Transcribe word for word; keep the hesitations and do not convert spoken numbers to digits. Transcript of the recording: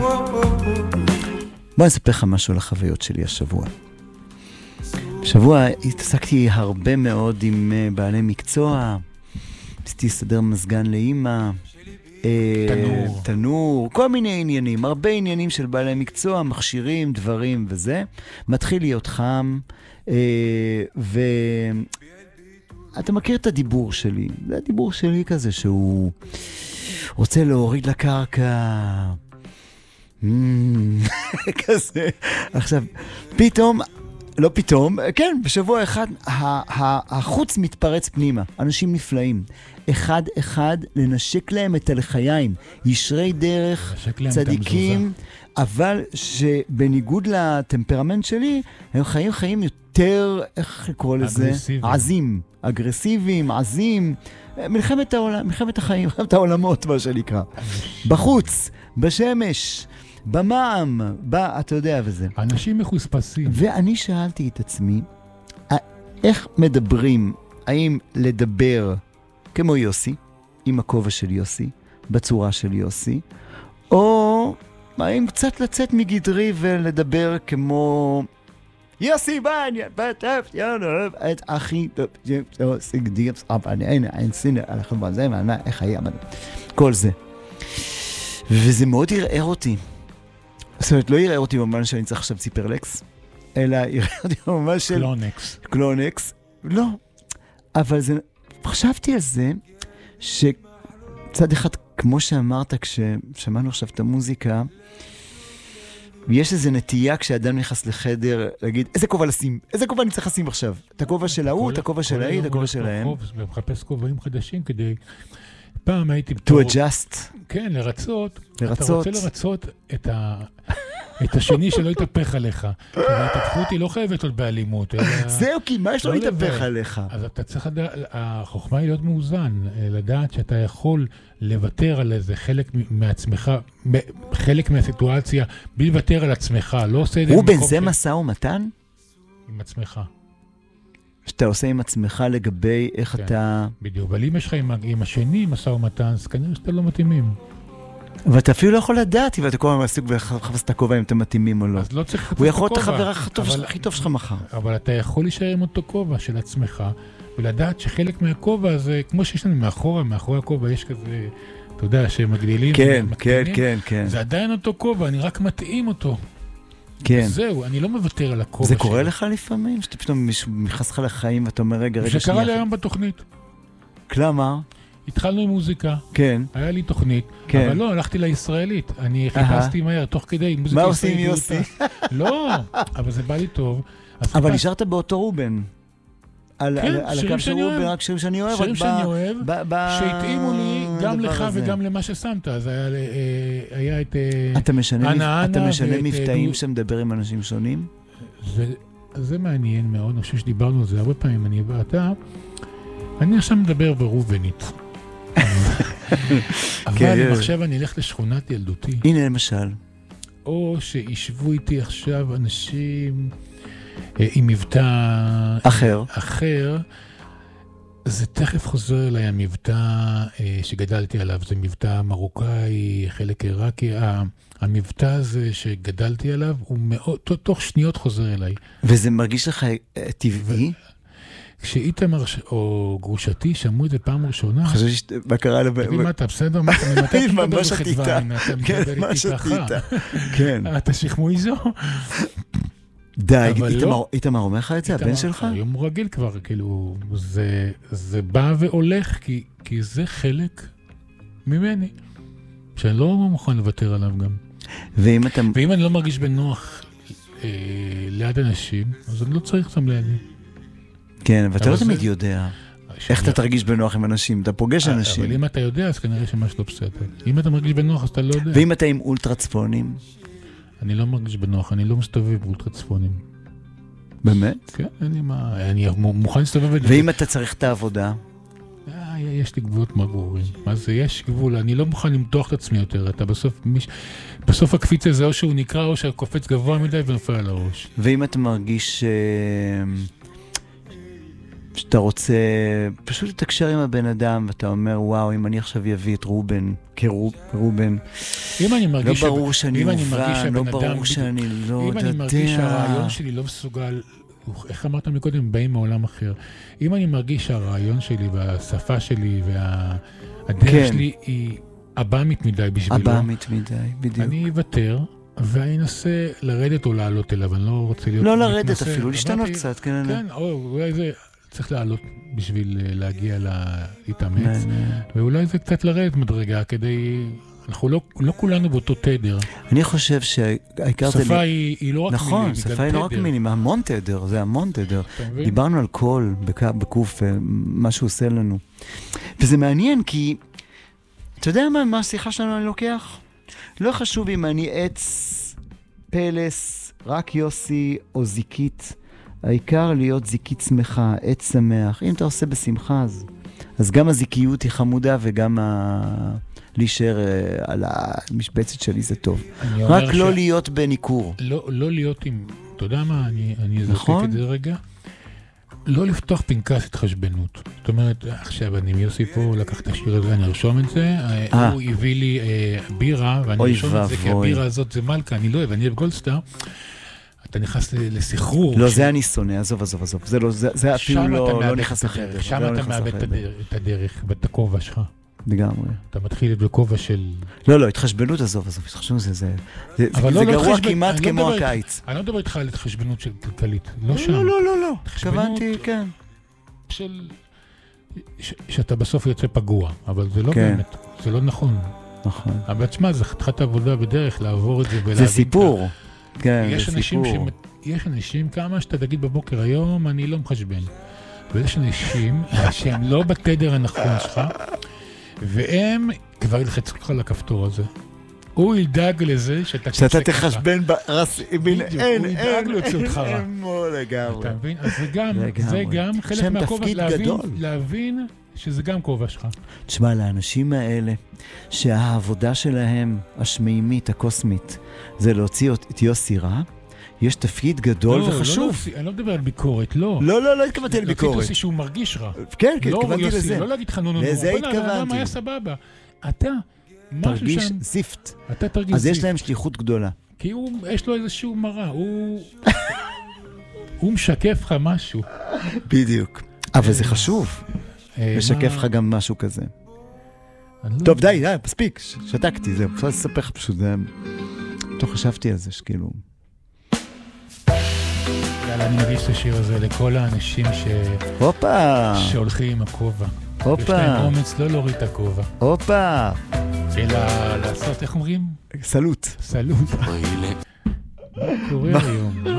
בוא נספר לך משהו על החוויות שלי השבוע. בשבוע התעסקתי הרבה מאוד עם בעלי מקצוע, ניסיתי לסדר מזגן לאמא, תנור. תנור, כל מיני עניינים, הרבה עניינים של בעלי מקצוע, מכשירים, דברים וזה. מתחיל להיות חם, ואתה מכיר את הדיבור שלי, זה הדיבור שלי כזה שהוא רוצה להוריד לקרקע, כזה. עכשיו, פתאום, לא פתאום, כן, בשבוע אחד, החוץ מתפרץ פנימה, אנשים נפלאים. אחד אחד לנשק להם את הלחיים, ישרי דרך, צדיקים, אבל שבניגוד לטמפרמנט שלי, הם חיים חיים יותר, איך לקרוא לזה? עזים, אגרסיביים, עזים, מלחמת העולם, מלחמת החיים, מלחמת העולמות, מה שנקרא. בחוץ, בשמש, במע"מ, בא, אתה יודע וזה. אנשים מחוספסים. ואני שאלתי את עצמי, איך מדברים, האם לדבר כמו יוסי, עם הכובע של יוסי, בצורה של יוסי, או האם קצת לצאת מגדרי ולדבר כמו יוסי בניה, בטף, יאנו, את אחי, סגדיאפ, סבני, אין, אין סינר, הלכם בזה, מענה, איך היה, כל זה. וזה מאוד יראה אותי. זאת אומרת, לא יראה אותי במובן שאני צריך עכשיו ציפרלקס, אלא יראה אותי במובן של... קלונקס. קלונקס. לא. אבל זה... חשבתי על זה, שצד אחד, כמו שאמרת, כששמענו עכשיו את המוזיקה, יש איזו נטייה כשאדם נכנס לחדר, להגיד, איזה כובע לשים? איזה כובע אני צריך לשים עכשיו? את הכובע של ההוא, את הכובע של ההיא, את הכובע שלהם. ומחפש כובעים חדשים כדי... פעם הייתי... To adjust. כן, לרצות. לרצות. אתה רוצה לרצות את ה... את השני שלא יתהפך עליך. ההתהפכות היא לא חייבת עוד באלימות. זהו, כי מה יש לו להתהפך עליך? אז אתה צריך לדעת, החוכמה היא להיות מאוזן, לדעת שאתה יכול לוותר על איזה חלק מעצמך, חלק מהסיטואציה, בלי לוותר על עצמך, לא עושה את זה... הוא בין זה משא ומתן? עם עצמך. שאתה עושה עם עצמך לגבי איך אתה... בדיוק, אבל אם יש לך עם השני משא ומתן, אז כנראה שאתה לא מתאימים. ואתה אפילו לא יכול לדעת אם אתה כל הזמן עסוק וחפש את הכובע אם אתם מתאימים או לא. אז לא צריך לחפש את הוא יכול הכובע. להיות החבר הכי טוב שלך מחר. אבל אתה יכול להישאר עם אותו כובע של עצמך, ולדעת שחלק מהכובע זה, כמו שיש לנו מאחורה, מאחורי הכובע יש כזה, אתה יודע, שמגדילים. כן, כן, כן, כן. זה עדיין אותו כובע, אני רק מתאים אותו. כן. זהו, אני לא מוותר על הכובע זה שלי. קורה לך לפעמים? שאתה פתאום נכנס לך לחיים ואתה אומר רגע, רגע שנייה. זה קרה לי היום בתוכנית. כלומר? התחלנו עם מוזיקה. כן. היה לי תוכנית. כן. אבל לא, הלכתי לישראלית. אני חיפשתי מהר, תוך כדי. מה עושים יוסי? לא, אבל זה בא לי טוב. אבל נשארת באותו רובן. כן, שירים שאני אוהב. רק שירים שאני אוהב. שירים שאני אוהב, שהתאימו לי גם לך וגם למה ששמת. אז היה את אנה אנה. אתה משנה מבטאים שמדבר עם אנשים שונים? זה מעניין מאוד. אני חושב שדיברנו על זה הרבה פעמים. אני ואתה, אני עכשיו מדבר ברובנית. אבל עכשיו אני אלך לשכונת ילדותי. הנה למשל. או שישבו איתי עכשיו אנשים עם מבטא אחר. אחר. זה תכף חוזר אליי המבטא שגדלתי עליו. זה מבטא מרוקאי, חלק עיראקי. המבטא הזה שגדלתי עליו, הוא מאוד, תוך שניות חוזר אליי. וזה מרגיש לך טבעי? כשאיתמר או גרושתי שמעו את זה פעם ראשונה, חשבתי מה קרה לב... תגיד מה אתה בסדר? מה אתה מדבר ממש בחדווה? אתה מדבר איתי ככה? כן. אתה שכמוי זו? די, איתמר אומר לך את זה, הבן שלך? היום הוא רגיל כבר, כאילו, זה בא והולך, כי זה חלק ממני, שאני לא מוכן לוותר עליו גם. ואם אני לא מרגיש בנוח ליד אנשים, אז אני לא צריך אותם לידי. כן, אבל אתה לא תמיד יודע איך אתה תרגיש בנוח עם אנשים, אתה פוגש אנשים. אבל אם אתה יודע, אז כנראה שמשהו לא בסדר. אם אתה מרגיש בנוח, אז אתה לא יודע. ואם אתה עם אולטרה צפונים? אני לא מרגיש בנוח, אני לא מסתובב באולטרה צפונים. באמת? כן, אני מוכן להסתובב... ואם אתה צריך את העבודה? יש לי גבולות מאוד ברורים. מה זה? יש גבול, אני לא מוכן למתוח את עצמי יותר. אתה בסוף, בסוף הקפיץ הזה, או שהוא נקרא, או שהקופץ גבוה מדי ונופל על הראש. ואם אתה מרגיש... שאתה רוצה פשוט לתקשר עם הבן אדם, ואתה אומר, וואו, אם אני עכשיו יביא את רובן, כרובן, אם אני מרגיש לא ברור שאני מובן, לא ברור שאני לא יודע. אם אני מרגיש שהרעיון שלי לא מסוגל, איך אמרת מקודם, באים מעולם אחר. אם אני מרגיש שהרעיון שלי והשפה שלי והדרך שלי היא אב"מית מדי בשבילו, אב"מית מדי, בדיוק. אני אוותר, ואני אנסה לרדת או לעלות אליו, אני לא רוצה להיות... לא לרדת אפילו, להשתנות קצת, כן. כן, אולי זה צריך לעלות בשביל להגיע להתאמץ, ואולי זה קצת לרדת מדרגה, כדי... אנחנו לא, לא כולנו באותו תדר. אני חושב שהעיקר זה... שפה היא, היא לא רק נכון, מילים, היא גם תדר. נכון, שפה היא לא רק מילים, המון תדר, זה המון תדר. דיברנו על קול, בקוף, מה שהוא עושה לנו. וזה מעניין, כי... אתה יודע מה, מה השיחה שלנו אני לוקח? לא חשוב אם אני עץ, פלס, רק יוסי או זיקית. העיקר להיות זיקית שמחה, עץ שמח. אם אתה עושה בשמחה, אז, אז גם הזיקיות היא חמודה וגם ה... להישאר על המשבצת שלי זה טוב. רק לא ש... להיות בניקור. לא, לא להיות עם... אתה יודע מה? אני, אני נכון? אזרק את זה רגע. לא לפתוח פנקס התחשבנות. זאת אומרת, עכשיו אני יוסי פה, לקח את השיר הזה, אני ארשום את זה. 아. הוא הביא לי אה, בירה, ואני ארשום את זה, כי הבירה הזאת זה מלכה, אני לא אוהב, אני אוהב גולדסטאר. אתה נכנס לסחרור. לא, זה אני שונא, עזוב, עזוב, עזוב. זה, לא, זה, זה אפילו לא, לא נכנס לחדר. שם אתה לא מאבד את הדרך ואת הכובע שלך. לגמרי. אתה מתחיל בכובע של... לא, לא, התחשבנות, עזוב, עזוב, התחשבנות זה, זה, זה, זה לא גרוע כמעט כמו לא הקיץ. אני לא מדבר איתך על התחשבנות של כלכלית, לא שם. לא, לא, לא, לא, התכוונתי, כן. של... שאתה בסוף יוצא פגוע, אבל זה לא באמת, זה לא נכון. נכון. אבל תשמע, זה חתיכת עבודה בדרך לעבור את זה ולהבין... זה סיפור. כן, זה סיפור. יש אנשים, כמה שאתה תגיד בבוקר היום, אני לא מחשבן. ויש אנשים שהם לא בתדר הנכון שלך, והם כבר ילחצו לך לכפתור הזה. הוא ילדאג לזה שאתה... שאתה תחשבן ברס... אין, אין. הוא ילדאג להוציא אותך רע. אין מו לגמרי. אתה מבין? אז זה גם, זה גם חלק מהכובע, להבין שזה גם כובע שלך. תשמע, לאנשים האלה, שהעבודה שלהם, השמימית, הקוסמית, זה להוציא את יוסי רע, יש תפקיד גדול לא, וחשוב. לא, אני לא מדבר על ביקורת, לא. לא, לא, לא התכוונתי על ביקורת. להוציא יוסי שהוא מרגיש רע. כן, כן, לא התכוונתי יוסי, לזה. לא להגיד לך נו נו נו. לזה התכוונתי. למה היה סבבה? אתה, תרגיש שם, זיפט. אתה תרגיש אז זיפט. יש להם שליחות גדולה. כי הוא, יש לו איזשהו מראה, הוא... הוא משקף לך משהו. בדיוק. אבל זה חשוב. משקף לך גם משהו כזה. טוב, די, די, מספיק. שתקתי, זהו. אפשר לספר לך פשוט. לא חשבתי על זה, שכאילו... יאללה, אני מגיש את השיר הזה לכל האנשים ש... הופה! שהולכים עם הכובע. הופה! יש להם אומץ לא להוריד את הכובע. הופה! אלא לעשות, איך אומרים? סלוט. סלוט. מה קורה היום?